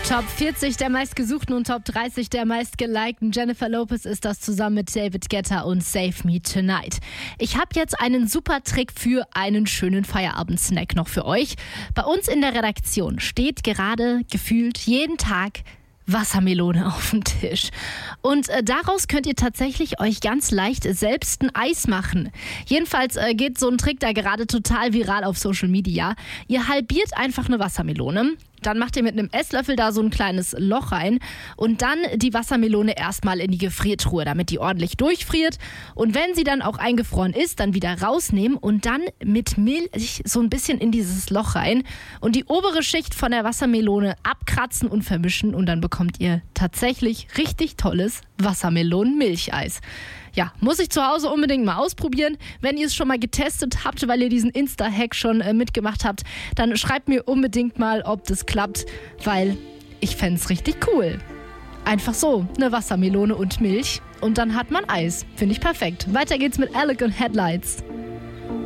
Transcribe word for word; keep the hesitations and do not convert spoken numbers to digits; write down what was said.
Top vierzig der meistgesuchten und Top dreißig der meistgelikten. Jennifer Lopez ist das zusammen mit David Guetta und Save Me Tonight. Ich habe jetzt einen super Trick für einen schönen Feierabendsnack noch für euch. Bei uns in der Redaktion steht gerade gefühlt jeden Tag Wassermelone auf dem Tisch. Und äh, daraus könnt ihr tatsächlich euch ganz leicht selbst ein Eis machen. Jedenfalls äh, geht so ein Trick da gerade total viral auf Social Media. Ihr halbiert einfach eine Wassermelone. Dann macht ihr mit einem Esslöffel da so ein kleines Loch rein und dann die Wassermelone erstmal in die Gefriertruhe, damit die ordentlich durchfriert. Und wenn sie dann auch eingefroren ist, dann wieder rausnehmen und dann mit Milch so ein bisschen in dieses Loch rein und die obere Schicht von der Wassermelone abkratzen und vermischen und dann bekommt ihr tatsächlich richtig tolles Wassermelonen-Milcheis. Ja, muss ich zu Hause unbedingt mal ausprobieren. Wenn ihr es schon mal getestet habt, weil ihr diesen Insta-Hack schon äh, mitgemacht habt, dann schreibt mir unbedingt mal, ob das klappt, weil ich fände es richtig cool. Einfach so, eine Wassermelone und Milch und dann hat man Eis. Finde ich perfekt. Weiter geht's mit Elegant Headlights.